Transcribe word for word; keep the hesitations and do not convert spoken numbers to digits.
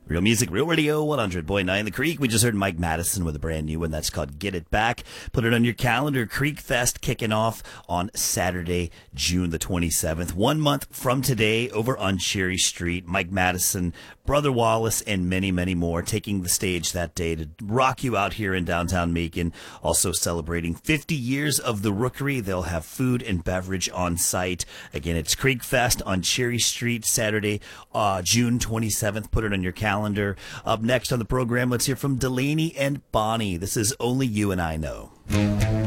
Real music, real radio, one hundred point nine The Creek. We just heard Mike Madison with a brand new one that's called Get It Back. Put it on your calendar. Creek Fest kicking off on Saturday, June the twenty-seventh. One month from today over on Cherry Street. Mike Madison, Brother Wallace, and many, many more taking the stage that day to rock you out here in downtown Macon. Also celebrating fifty years of the Rookery. They'll have food and beverage on site. Again, it's Creek Fest on Cherry Street, Saturday, uh, June twenty-seventh. Put it on your calendar. Calendar. Up next on the program, let's hear from Delaney and Bonnie. This is Only You and I Know.